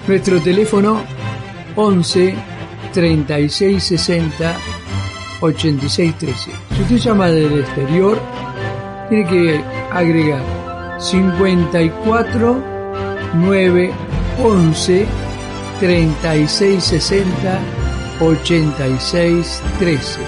Nuestro teléfono 11 36 60 86 13. Si usted llama del exterior, tiene que agregar 54 9 11 36 60 86 13.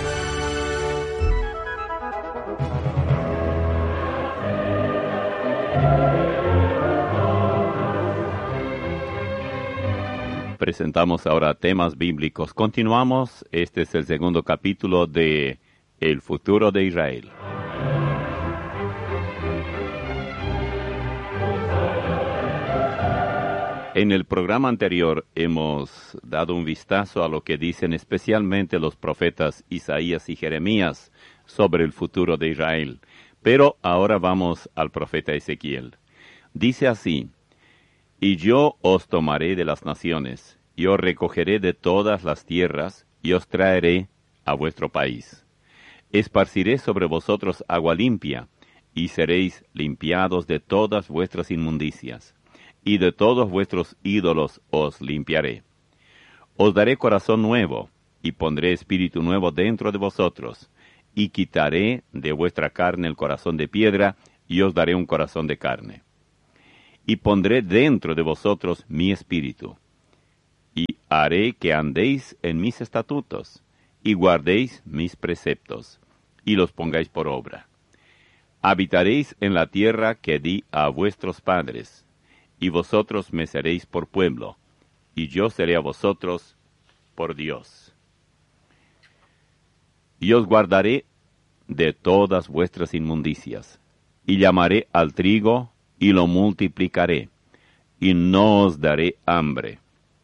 Presentamos ahora temas bíblicos. Continuamos. Este es el segundo capítulo de El futuro de Israel. En el programa anterior hemos dado un vistazo a lo que dicen especialmente los profetas Isaías y Jeremías sobre el futuro de Israel. Pero ahora vamos al profeta Ezequiel. Dice así: Y yo os tomaré de las naciones, y os recogeré de todas las tierras, y os traeré a vuestro país. Esparciré sobre vosotros agua limpia, y seréis limpiados de todas vuestras inmundicias, y de todos vuestros ídolos os limpiaré. Os daré corazón nuevo, y pondré espíritu nuevo dentro de vosotros, y quitaré de vuestra carne el corazón de piedra, y os daré un corazón de carne. Y pondré dentro de vosotros mi espíritu, y haré que andéis en mis estatutos, y guardéis mis preceptos, y los pongáis por obra. Habitaréis en la tierra que di a vuestros padres, y vosotros me seréis por pueblo, y yo seré a vosotros por Dios. Y os guardaré de todas vuestras inmundicias, y llamaré al trigo, y lo multiplicaré, y no os daré hambre.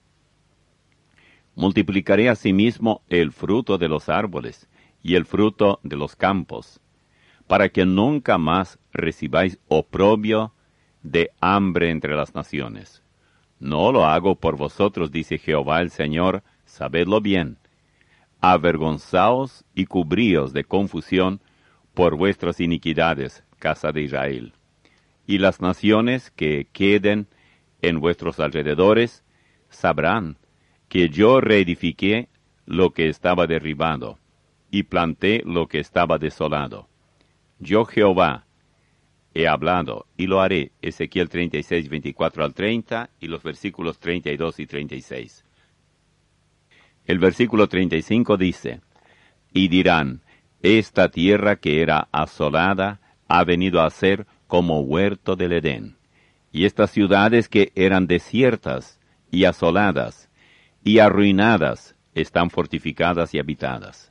Multiplicaré asimismo el fruto de los árboles, y el fruto de los campos, para que nunca más recibáis oprobio de hambre entre las naciones. No lo hago por vosotros, dice Jehová el Señor, sabedlo bien. Avergonzaos y cubríos de confusión por vuestras iniquidades, casa de Israel. Y las naciones que queden en vuestros alrededores sabrán que yo reedifiqué lo que estaba derribado, y planté lo que estaba desolado. Yo Jehová he hablado, y lo haré. Ezequiel 36, 24 al 30, y los versículos 32 y 36. El versículo 35 dice: Y dirán, esta tierra que era asolada ha venido a ser como huerto del Edén, y estas ciudades que eran desiertas y asoladas y arruinadas están fortificadas y habitadas.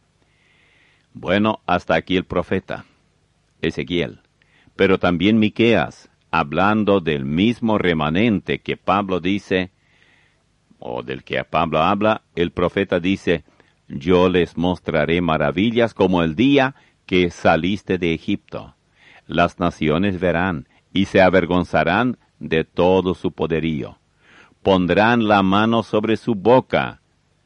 Bueno, hasta aquí el profeta Ezequiel, pero también Miqueas, hablando del mismo remanente que Pablo dice, o del que Pablo habla, el profeta dice: yo les mostraré maravillas como el día que saliste de Egipto. Las naciones verán y se avergonzarán de todo su poderío. Pondrán la mano sobre su boca,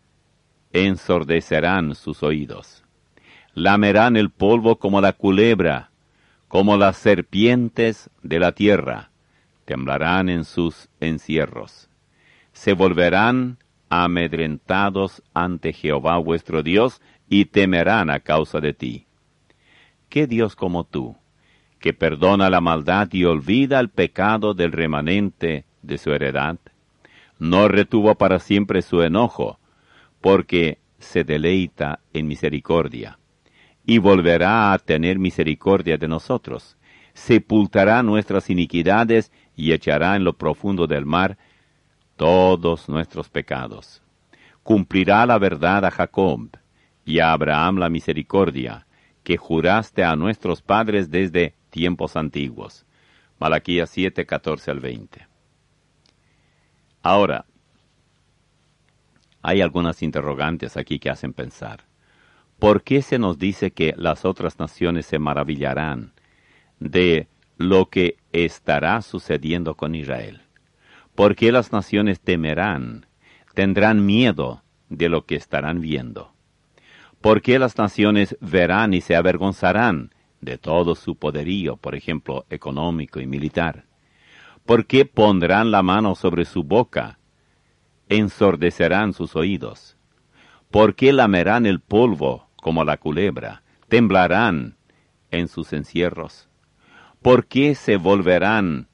ensordecerán sus oídos. Lamerán el polvo como la culebra, como las serpientes de la tierra. Temblarán en sus encierros. Se volverán amedrentados ante Jehová vuestro Dios, y temerán a causa de ti. ¿Qué Dios como tú, que perdona la maldad y olvida el pecado del remanente de su heredad? No retuvo para siempre su enojo, porque se deleita en misericordia, y volverá a tener misericordia de nosotros. Sepultará nuestras iniquidades, y echará en lo profundo del mar todos nuestros pecados. Cumplirá la verdad a Jacob, y a Abraham la misericordia, que juraste a nuestros padres desde tiempos antiguos. Malaquías 7, 14 al 20. Ahora, hay algunas interrogantes aquí que hacen pensar. ¿Por qué se nos dice que las otras naciones se maravillarán de lo que estará sucediendo con Israel? ¿Por qué las naciones temerán, tendrán miedo de lo que estarán viendo? ¿Por qué las naciones verán y se avergonzarán de todo su poderío, por ejemplo, económico y militar? ¿Por qué pondrán la mano sobre su boca, ensordecerán sus oídos? ¿Por qué lamerán el polvo como la culebra? ¿Temblarán en sus encierros? ¿Por qué se volverán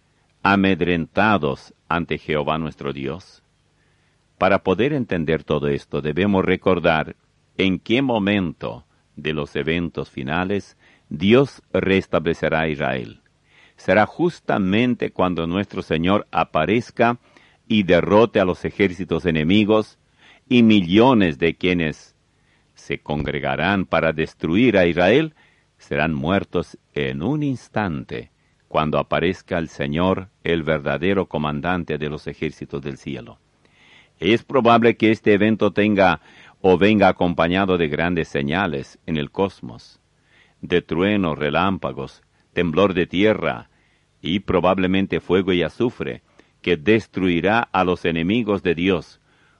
amedrentados ante Jehová nuestro Dios? Para poder entender todo esto, debemos recordar en qué momento de los eventos finales Dios restablecerá a Israel. Será justamente cuando nuestro Señor aparezca y derrote a los ejércitos enemigos, y millones de quienes se congregarán para destruir a Israel serán muertos en un instante, cuando aparezca el Señor, el verdadero comandante de los ejércitos del cielo. Es probable que este evento tenga o venga acompañado de grandes señales en el cosmos, de truenos, relámpagos, temblor de tierra y probablemente fuego y azufre, que destruirá a los enemigos de Dios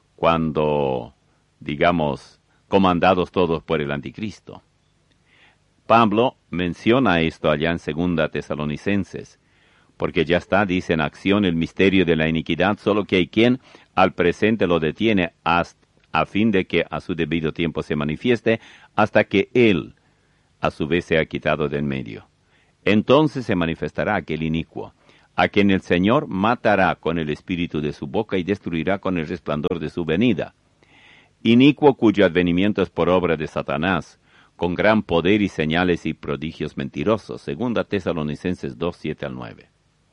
cuando, digamos, comandados todos por el anticristo. Pablo menciona esto allá en 2 Tesalonicenses, porque ya está, dice, en acción el misterio de la iniquidad, solo que hay quien al presente lo detiene a fin de que a su debido tiempo se manifieste, hasta que él, a su vez, sea quitado del medio. Entonces se manifestará aquel inicuo, a quien el Señor matará con el espíritu de su boca y destruirá con el resplandor de su venida. Inicuo cuyo advenimiento es por obra de Satanás, con gran poder y señales y prodigios mentirosos. 2 Tesalonicenses 2, 7 al 9.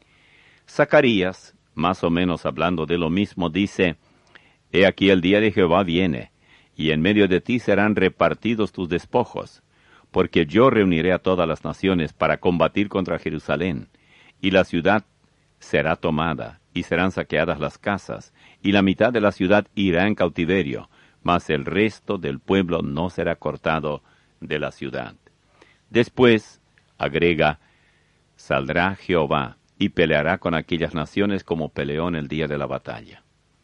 Zacarías, más o menos hablando de lo mismo, dice: He aquí el día de Jehová viene, y en medio de ti serán repartidos tus despojos, porque yo reuniré a todas las naciones para combatir contra Jerusalén, y la ciudad será tomada, y serán saqueadas las casas, y la mitad de la ciudad irá en cautiverio, mas el resto del pueblo no será cortado de la ciudad. Después, agrega, saldrá Jehová, y peleará con aquellas naciones como peleó en el día de la batalla.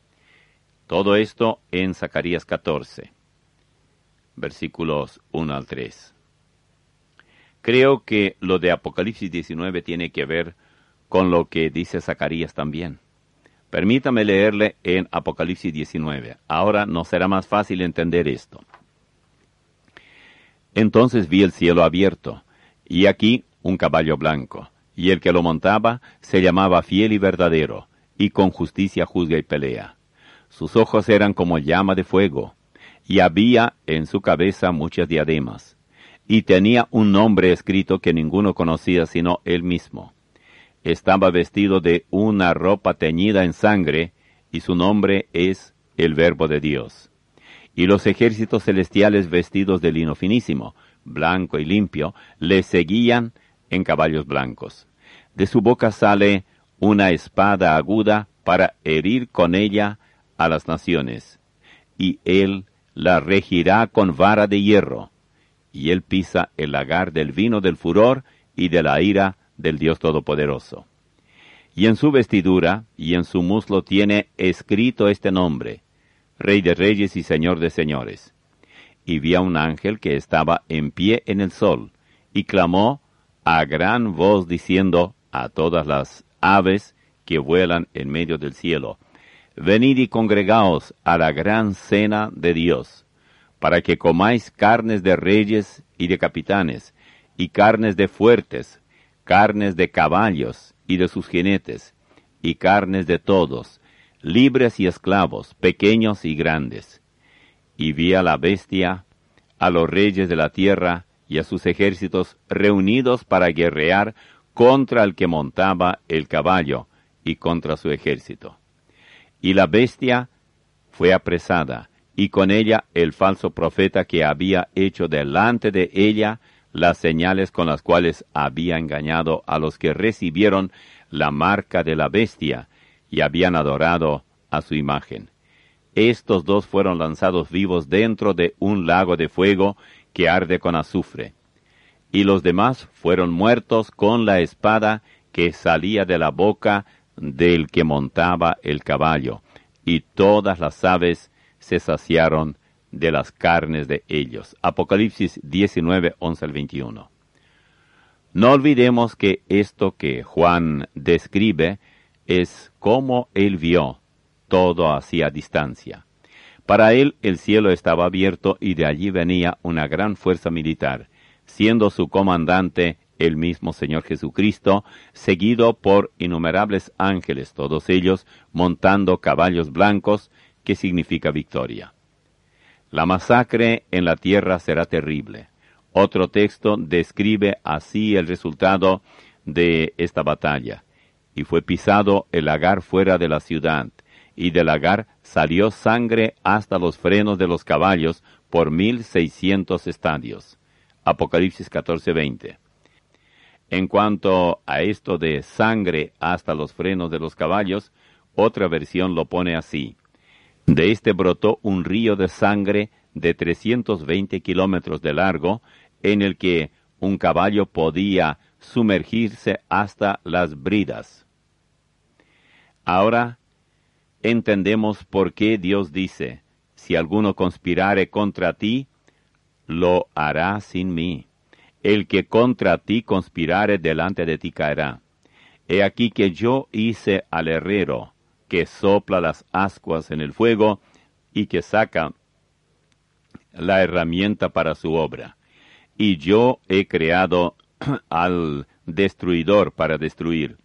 Todo esto en Zacarías 14, versículos 1 al 3. Creo que lo de Apocalipsis 19 tiene que ver con lo que dice Zacarías también. Permítame leerle en Apocalipsis 19. Ahora nos será más fácil entender esto. Entonces vi el cielo abierto, y aquí un caballo blanco, y el que lo montaba se llamaba Fiel y Verdadero, y con justicia juzga y pelea. Sus ojos eran como llama de fuego, y había en su cabeza muchas diademas, y tenía un nombre escrito que ninguno conocía sino él mismo. Estaba vestido de una ropa teñida en sangre, y su nombre es el Verbo de Dios. Y los ejércitos celestiales vestidos de lino finísimo, blanco y limpio, le seguían en caballos blancos. De su boca sale una espada aguda para herir con ella a las naciones, y él la regirá con vara de hierro, y él pisa el lagar del vino del furor y de la ira del Dios Todopoderoso. Y en su vestidura y en su muslo tiene escrito este nombre: Rey de Reyes y Señor de Señores. Y vi a un ángel que estaba en pie en el sol, y clamó a gran voz diciendo a todas las aves que vuelan en medio del cielo: Venid y congregaos a la gran cena de Dios, para que comáis carnes de reyes y de capitanes, y carnes de fuertes, carnes de caballos y de sus jinetes, y carnes de todos, libres y esclavos, pequeños y grandes. Y vi a la bestia, a los reyes de la tierra y a sus ejércitos reunidos para guerrear contra el que montaba el caballo y contra su ejército. Y la bestia fue apresada, y con ella el falso profeta que había hecho delante de ella las señales con las cuales había engañado a los que recibieron la marca de la bestia y habían adorado a su imagen. Estos dos fueron lanzados vivos dentro de un lago de fuego que arde con azufre. Y los demás fueron muertos con la espada que salía de la boca del que montaba el caballo, y todas las aves se saciaron de las carnes de ellos. Apocalipsis 19, 11 al 21. No olvidemos que esto que Juan describe es cómo él vio todo hacía distancia. Para él el cielo estaba abierto y de allí venía una gran fuerza militar, siendo su comandante el mismo Señor Jesucristo, seguido por innumerables ángeles, todos ellos montando caballos blancos, que significa victoria. La masacre en la tierra será terrible. Otro texto describe así el resultado de esta batalla. Y fue pisado el lagar fuera de la ciudad, y del lagar salió sangre hasta los frenos de los caballos por 1,600 estadios. Apocalipsis 14:20. En cuanto a esto de sangre hasta los frenos de los caballos, otra versión lo pone así: de este brotó un río de sangre de 320 kilómetros de largo, en el que un caballo podía sumergirse hasta las bridas. Ahora entendemos por qué Dios dice: si alguno conspirare contra ti, lo hará sin mí. El que contra ti conspirare, delante de ti caerá. He aquí que yo hice al herrero, que sopla las ascuas en el fuego, y que saca la herramienta para su obra. Y yo he creado al destruidor para destruir.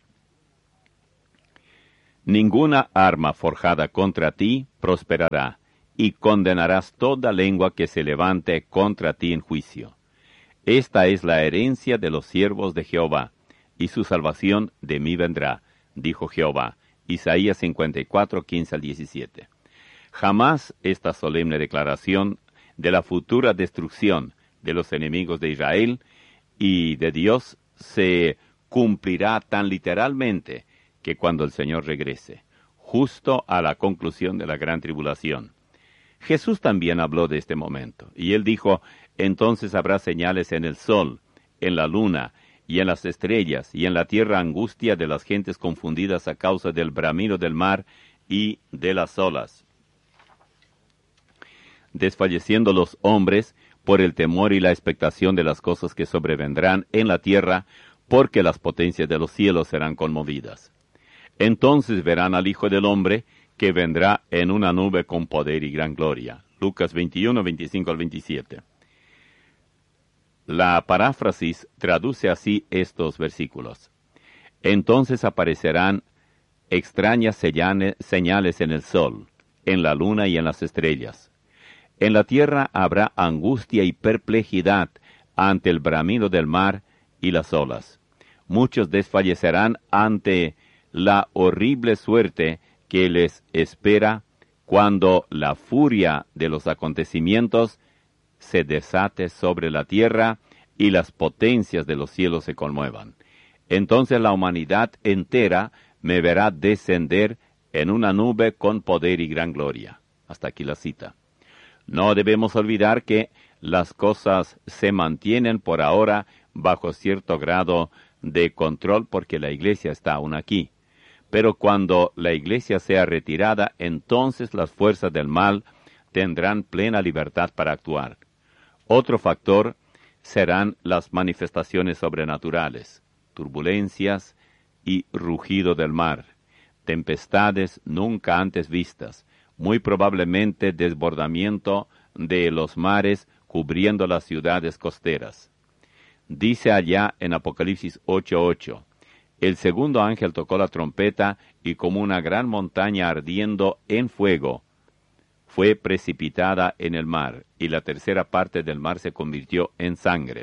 Ninguna arma forjada contra ti prosperará, y condenarás toda lengua que se levante contra ti en juicio. Esta es la herencia de los siervos de Jehová, y su salvación de mí vendrá, dijo Jehová. Isaías 54, 15 al 17. Jamás esta solemne declaración de la futura destrucción de los enemigos de Israel y de Dios se cumplirá tan literalmente que cuando el Señor regrese, justo a la conclusión de la gran tribulación. Jesús también habló de este momento, y él dijo: entonces habrá señales en el sol, en la luna, y en las estrellas, y en la tierra angustia de las gentes confundidas a causa del bramido del mar y de las olas, desfalleciendo los hombres por el temor y la expectación de las cosas que sobrevendrán en la tierra, porque las potencias de los cielos serán conmovidas. Entonces verán al Hijo del Hombre, que vendrá en una nube con poder y gran gloria. Lucas 21, 25 al 27. La paráfrasis traduce así estos versículos: entonces aparecerán extrañas señales en el sol, en la luna y en las estrellas. En la tierra habrá angustia y perplejidad ante el bramido del mar y las olas. Muchos desfallecerán ante la horrible suerte que les espera cuando la furia de los acontecimientos se desate sobre la tierra y las potencias de los cielos se conmuevan. Entonces la humanidad entera me verá descender en una nube con poder y gran gloria. Hasta aquí la cita. No debemos olvidar que las cosas se mantienen por ahora bajo cierto grado de control porque la iglesia está aún aquí. Pero cuando la iglesia sea retirada, entonces las fuerzas del mal tendrán plena libertad para actuar. Otro factor serán las manifestaciones sobrenaturales, turbulencias y rugido del mar, tempestades nunca antes vistas, muy probablemente desbordamiento de los mares cubriendo las ciudades costeras. Dice allá en Apocalipsis 8:8, el segundo ángel tocó la trompeta y como una gran montaña ardiendo en fuego, fue precipitada en el mar, y la tercera parte del mar se convirtió en sangre.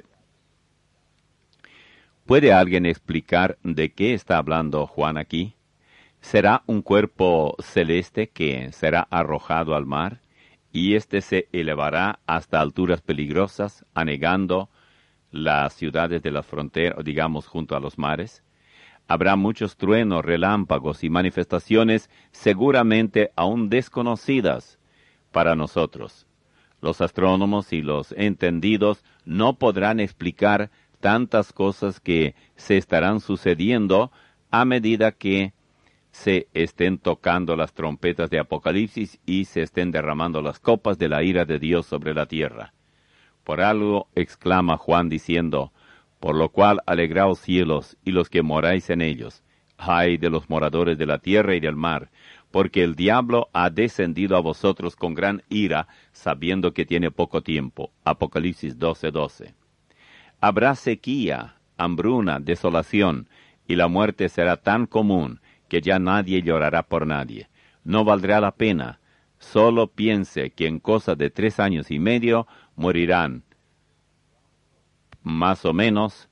¿Puede alguien explicar de qué está hablando Juan aquí? ¿Será un cuerpo celeste que será arrojado al mar, y éste se elevará hasta alturas peligrosas, anegando las ciudades de las fronteras, digamos, junto a los mares? Habrá muchos truenos, relámpagos y manifestaciones seguramente aún desconocidas para nosotros. Los astrónomos y los entendidos no podrán explicar tantas cosas que se estarán sucediendo a medida que se estén tocando las trompetas de Apocalipsis y se estén derramando las copas de la ira de Dios sobre la tierra. Por algo exclama Juan diciendo: por lo cual alegraos cielos y los que moráis en ellos. Ay de los moradores de la tierra y del mar, porque el diablo ha descendido a vosotros con gran ira, sabiendo que tiene poco tiempo. Apocalipsis 12:12. Habrá sequía, hambruna, desolación, y la muerte será tan común que ya nadie llorará por nadie. No valdrá la pena. Solo piense que en cosa de 3 años y medio morirán más o menos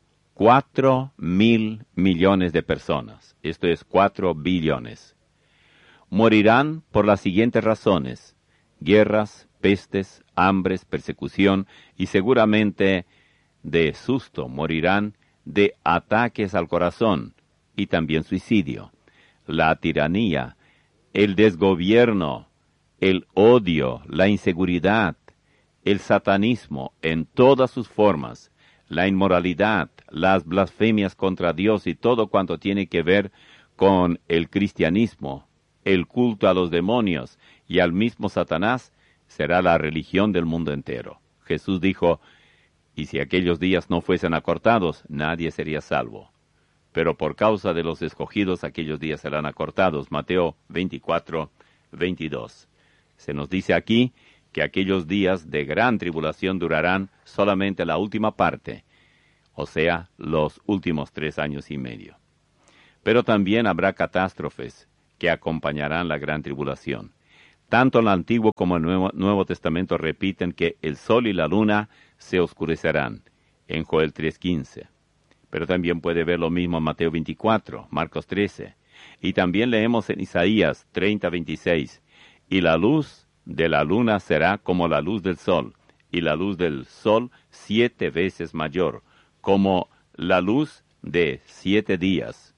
4.000 millones de personas. Esto es 4 billones. Morirán por las siguientes razones: guerras, pestes, hambres, persecución, y seguramente de susto morirán de ataques al corazón y también suicidio. La tiranía, el desgobierno, el odio, la inseguridad, el satanismo en todas sus formas, la inmoralidad, las blasfemias contra Dios y todo cuanto tiene que ver con el cristianismo, el culto a los demonios y al mismo Satanás, será la religión del mundo entero. Jesús dijo: y si aquellos días no fuesen acortados, nadie sería salvo. Pero por causa de los escogidos, aquellos días serán acortados. Mateo 24:22. Se nos dice aquí que aquellos días de gran tribulación durarán solamente la última parte, o sea, los últimos 3 años y medio. Pero también habrá catástrofes que acompañarán la gran tribulación. Tanto el Antiguo como el Nuevo Testamento repiten que el sol y la luna se oscurecerán, en Joel 3:15. Pero también puede ver lo mismo en Mateo 24, Marcos 13. Y también leemos en Isaías 30:26, y la luz de la luna será como la luz del sol, y la luz del sol 7 veces mayor, como la luz de 7 días.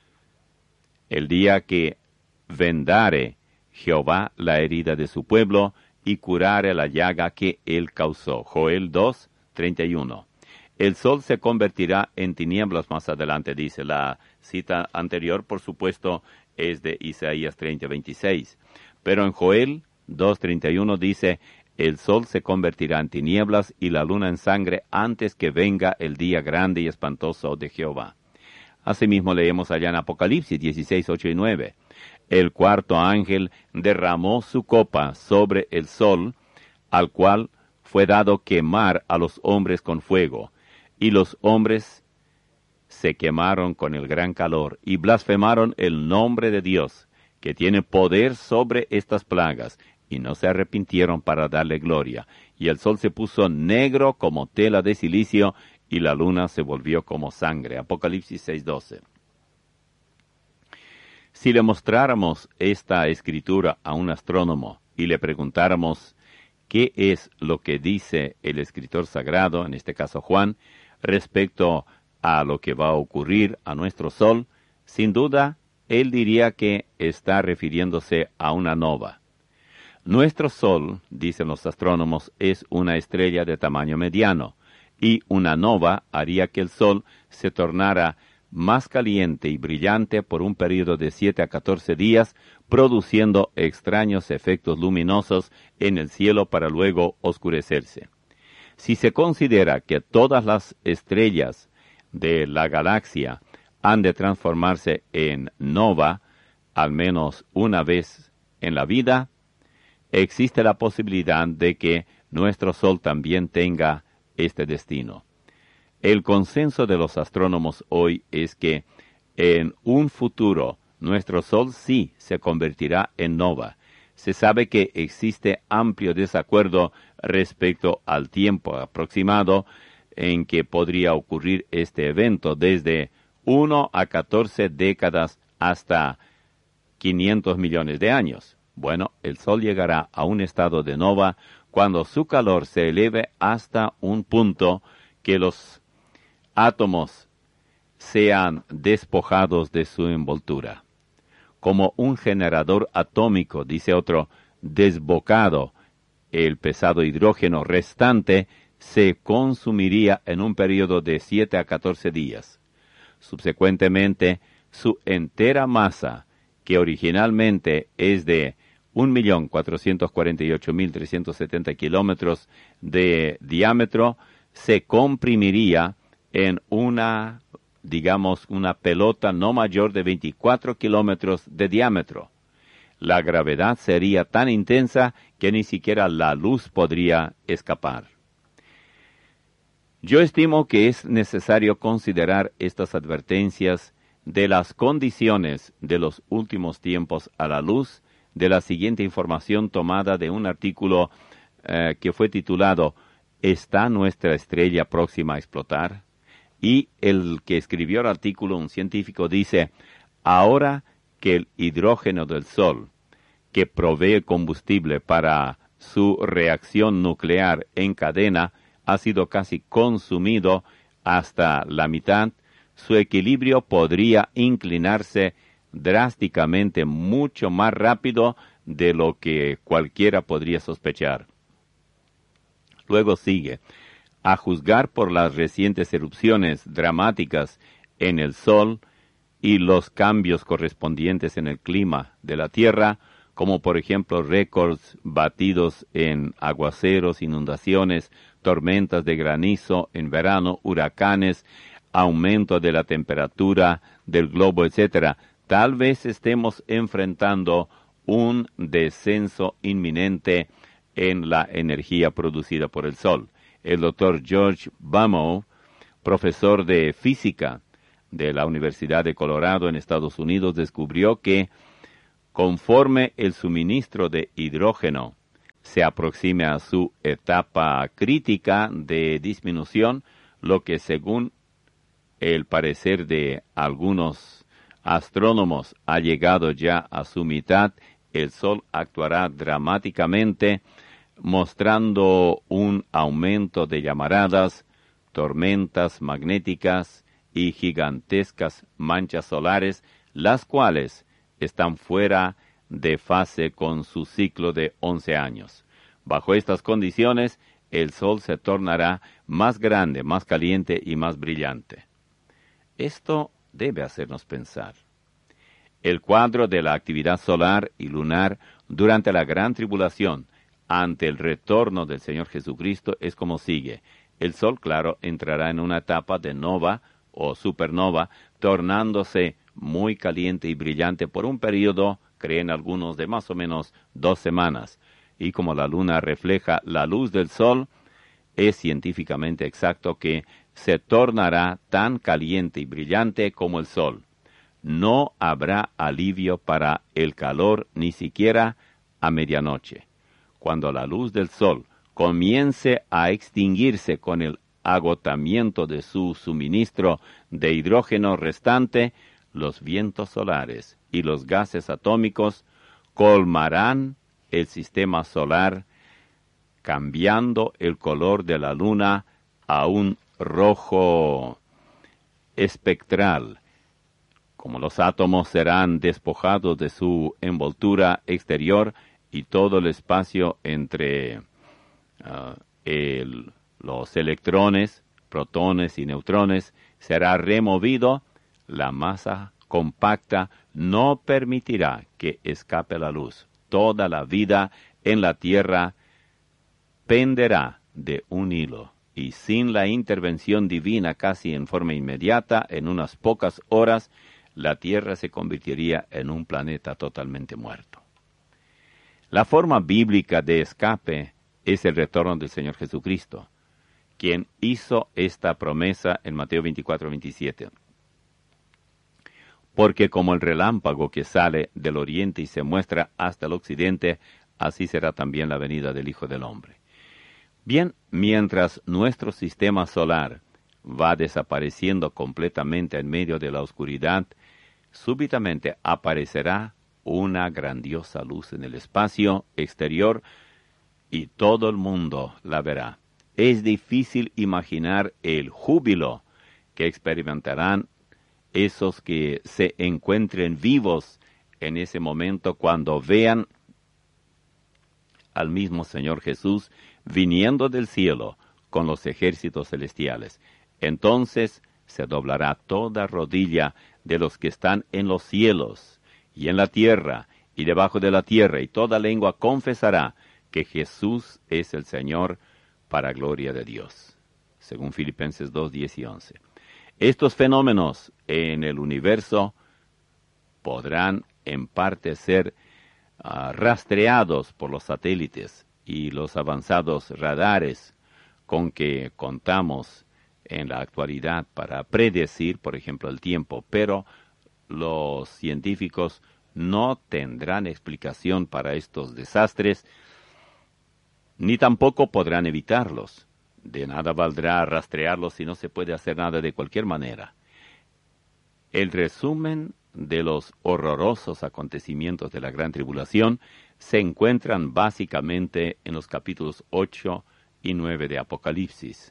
El día que vendare Jehová la herida de su pueblo, y curare la llaga que él causó. Joel 2:31. El sol se convertirá en tinieblas más adelante, dice. La cita anterior, por supuesto, es de Isaías 30:26. Pero en Joel 2:31 dice: el sol se convertirá en tinieblas y la luna en sangre antes que venga el día grande y espantoso de Jehová. Asimismo leemos allá en Apocalipsis 16:8-9. El cuarto ángel derramó su copa sobre el sol, al cual fue dado quemar a los hombres con fuego, y los hombres se quemaron con el gran calor, y blasfemaron el nombre de Dios, que tiene poder sobre estas plagas, y no se arrepintieron para darle gloria. Y el sol se puso negro como tela de cilicio, y la luna se volvió como sangre. Apocalipsis 6:12. Si le mostráramos esta escritura a un astrónomo y le preguntáramos qué es lo que dice el escritor sagrado, en este caso Juan, respecto a lo que va a ocurrir a nuestro sol, sin duda, él diría que está refiriéndose a una nova. Nuestro sol, dicen los astrónomos, es una estrella de tamaño mediano, y una nova haría que el sol se tornara más caliente y brillante por un período de 7 a 14 días, produciendo extraños efectos luminosos en el cielo para luego oscurecerse. Si se considera que todas las estrellas de la galaxia han de transformarse en nova al menos una vez en la vida, existe la posibilidad de que nuestro Sol también tenga este destino. El consenso de los astrónomos hoy es que en un futuro nuestro Sol sí se convertirá en nova. Se sabe que existe amplio desacuerdo respecto al tiempo aproximado en que podría ocurrir este evento, desde 1 a 14 décadas hasta 500 millones de años. Bueno, el Sol llegará a un estado de nova cuando su calor se eleve hasta un punto que los átomos sean despojados de su envoltura. Como un generador atómico, dice otro, desbocado, el pesado hidrógeno restante se consumiría en un periodo de 7 a 14 días. Subsecuentemente, su entera masa, que originalmente es de 1.448.370 kilómetros de diámetro, se comprimiría en una pelota no mayor de 24 kilómetros de diámetro. la gravedad sería tan intensa que ni siquiera la luz podría escapar. Yo estimo que es necesario considerar estas advertencias de las condiciones de los últimos tiempos a la luz de la siguiente información tomada de un artículo que fue titulado ¿Está nuestra estrella próxima a explotar? Y el que escribió el artículo, un científico, dice: ahora que el hidrógeno del Sol, que provee combustible para su reacción nuclear en cadena, ha sido casi consumido hasta la mitad, su equilibrio podría inclinarse drásticamente mucho más rápido de lo que cualquiera podría sospechar. Luego sigue: a juzgar por las recientes erupciones dramáticas en el Sol y los cambios correspondientes en el clima de la Tierra, como por ejemplo récords batidos en aguaceros, inundaciones, tormentas de granizo en verano, huracanes, aumento de la temperatura del globo, etc., tal vez estemos enfrentando un descenso inminente en la energía producida por el Sol. El doctor George Baumol, profesor de física de la Universidad de Colorado en Estados Unidos, descubrió que conforme el suministro de hidrógeno se aproxime a su etapa crítica de disminución, lo que según el parecer de algunos astrónomos ha llegado ya a su mitad, el Sol actuará dramáticamente, mostrando un aumento de llamaradas, tormentas magnéticas y gigantescas manchas solares, las cuales están fuera de fase con su ciclo de 11 años. Bajo estas condiciones, el Sol se tornará más grande, más caliente y más brillante. Esto debe hacernos pensar. El cuadro de la actividad solar y lunar durante la gran tribulación ante el retorno del Señor Jesucristo es como sigue. El Sol, claro, entrará en una etapa de nova o supernova, tornándose muy caliente y brillante por un periodo, creen algunos, de más o menos 2 semanas. Y como la luna refleja la luz del Sol, es científicamente exacto que se tornará tan caliente y brillante como el Sol. No habrá alivio para el calor ni siquiera a medianoche. Cuando la luz del Sol comience a extinguirse con el agotamiento de su suministro de hidrógeno restante, los vientos solares y los gases atómicos colmarán el sistema solar, cambiando el color de la luna a un rojo espectral. Como los átomos serán despojados de su envoltura exterior y todo el espacio entre los electrones, protones y neutrones será removido, la masa compacta no permitirá que escape la luz. Toda la vida en la Tierra penderá de un hilo, y sin la intervención divina casi en forma inmediata, en unas pocas horas, la Tierra se convertiría en un planeta totalmente muerto. La forma bíblica de escape es el retorno del Señor Jesucristo, quien hizo esta promesa en Mateo 24:27. Porque como el relámpago que sale del oriente y se muestra hasta el occidente, así será también la venida del Hijo del Hombre. Bien, mientras nuestro sistema solar va desapareciendo completamente en medio de la oscuridad, súbitamente aparecerá una grandiosa luz en el espacio exterior y todo el mundo la verá. Es difícil imaginar el júbilo que experimentarán esos que se encuentren vivos en ese momento cuando vean al mismo Señor Jesús viniendo del cielo con los ejércitos celestiales. Entonces se doblará toda rodilla de los que están en los cielos y en la tierra y debajo de la tierra, y toda lengua confesará que Jesús es el Señor, para gloria de Dios. Según Filipenses 2:10 y 11. Estos fenómenos en el universo podrán en parte ser rastreados por los satélites y los avanzados radares con que contamos en la actualidad para predecir, por ejemplo, el tiempo, pero los científicos no tendrán explicación para estos desastres, ni tampoco podrán evitarlos. De nada valdrá rastrearlos si no se puede hacer nada de cualquier manera. El resumen de los horrorosos acontecimientos de la Gran Tribulación se encuentran básicamente en los capítulos 8 y 9 de Apocalipsis.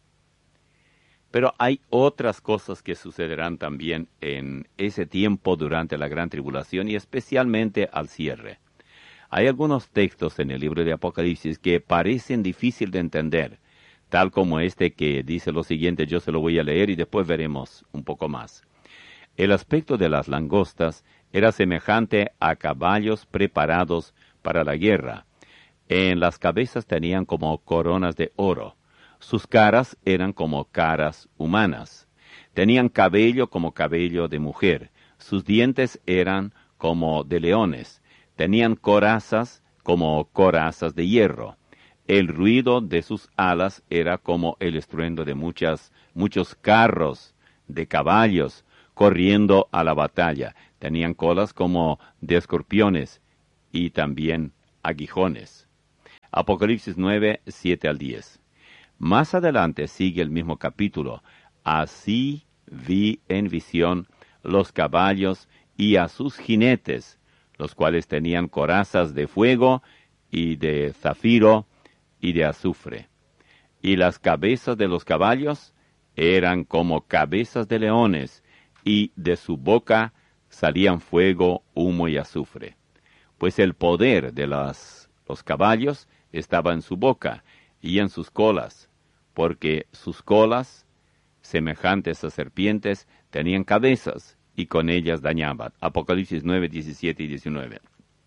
Pero hay otras cosas que sucederán también en ese tiempo durante la Gran Tribulación y especialmente al cierre. Hay algunos textos en el libro de Apocalipsis que parecen difíciles de entender, tal como este que dice lo siguiente. Yo se lo voy a leer y después veremos un poco más. El aspecto de las langostas era semejante a caballos preparados para la guerra. En las cabezas tenían como coronas de oro. Sus caras eran como caras humanas. Tenían cabello como cabello de mujer. Sus dientes eran como de leones. Tenían corazas como corazas de hierro. El ruido de sus alas era como el estruendo de muchos carros de caballos corriendo a la batalla. Tenían colas como de escorpiones y también aguijones. Apocalipsis 9, 7 al 10. Más adelante sigue el mismo capítulo. Así vi en visión los caballos y a sus jinetes, los cuales tenían corazas de fuego y de zafiro y de azufre. Y las cabezas de los caballos eran como cabezas de leones, y de su boca salían fuego, humo y azufre. Pues el poder de los caballos estaba en su boca y en sus colas, porque sus colas, semejantes a serpientes, tenían cabezas, y con ellas dañaban. Apocalipsis 9, 17 y 19.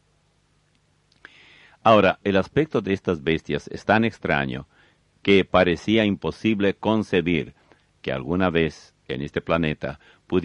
Ahora, el aspecto de estas bestias es tan extraño que parecía imposible concebir que alguna vez en este planeta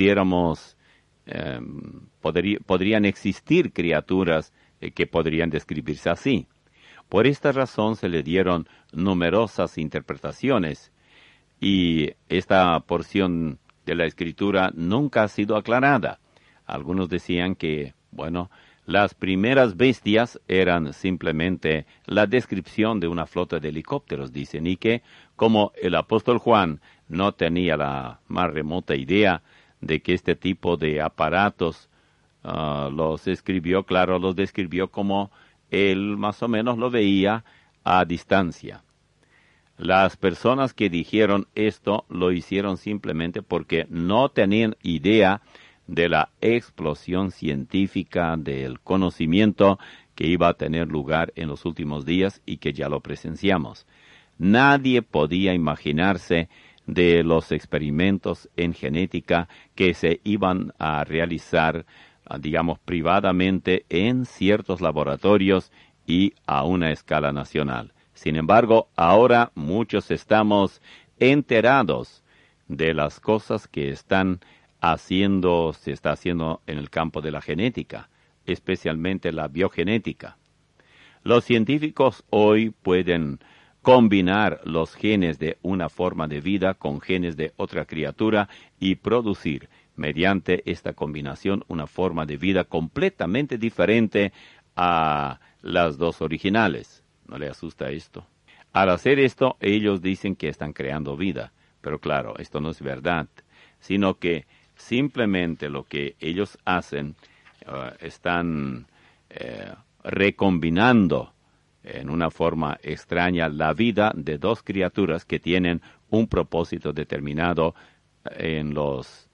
podrían existir criaturas que podrían describirse así. Por esta razón se le dieron numerosas interpretaciones, y esta porción de la Escritura nunca ha sido aclarada. Algunos decían que, las primeras bestias eran simplemente la descripción de una flota de helicópteros, dicen, y que, como el apóstol Juan no tenía la más remota idea de que este tipo de aparatos los describió como él más o menos lo veía a distancia. Las personas que dijeron esto lo hicieron simplemente porque no tenían idea de la explosión científica del conocimiento que iba a tener lugar en los últimos días y que ya lo presenciamos. Nadie podía imaginarse de los experimentos en genética que se iban a realizar, privadamente en ciertos laboratorios y a una escala nacional. Sin embargo, ahora muchos estamos enterados de las cosas que se está haciendo en el campo de la genética, especialmente la biogenética. Los científicos hoy pueden combinar los genes de una forma de vida con genes de otra criatura y producir, mediante esta combinación, una forma de vida completamente diferente a las dos originales. ¿No le asusta esto? Al hacer esto, ellos dicen que están creando vida, pero claro, esto no es verdad, sino que simplemente lo que ellos hacen, están recombinando en una forma extraña la vida de dos criaturas que tienen un propósito determinado en los,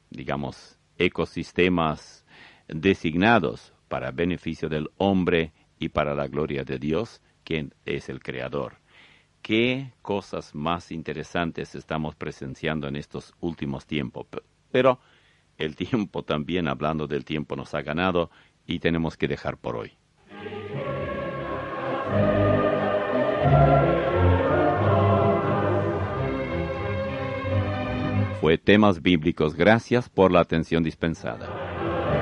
ecosistemas designados para beneficio del hombre y para la gloria de Dios, quien es el Creador. ¿Qué cosas más interesantes estamos presenciando en estos últimos tiempos? Pero el tiempo también, hablando del tiempo, nos ha ganado y tenemos que dejar por hoy. Fue Temas Bíblicos. Gracias por la atención dispensada.